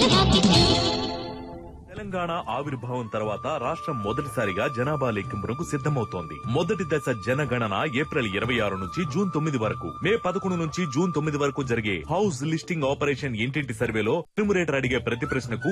తెలంగాణ ఆవిర్భావం తర్వాత రాష్ట్రం మొదటిసారిగా జనాభా లెక్కింపునకు సిద్ధమవుతోంది. మొదటి దశ జనగణన ఏప్రిల్ 26 నుంచి జూన్ 9 వరకు, మే 11 నుంచి జూన్ 9 వరకు జరిగే హౌస్ లిస్టింగ్ ఆపరేషన్ ఇంటింటి సర్వేలో ఎన్యూమరేటర్ అడిగే ప్రతి ప్రశ్నకు